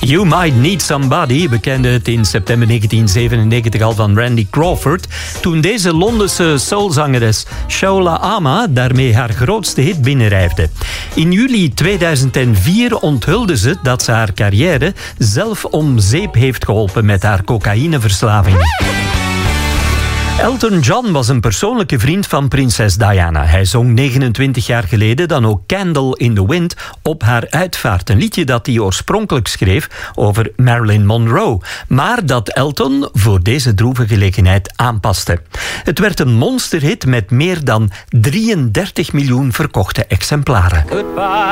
You Might Need Somebody bekende het in september 1997 al van Randy Crawford, toen deze Londense soulzangeres Shola Ama daarmee haar grootste hit binnenrijfde. In juli 2004 onthulde ze dat ze haar carrière zelf om zeep heeft geholpen met haar cocaïneverslaving. Elton John was een persoonlijke vriend van prinses Diana. Hij zong 29 jaar geleden dan ook Candle in the Wind op haar uitvaart. Een liedje dat hij oorspronkelijk schreef over Marilyn Monroe. Maar dat Elton voor deze droeve gelegenheid aanpaste. Het werd een monsterhit met meer dan 33 miljoen verkochte exemplaren.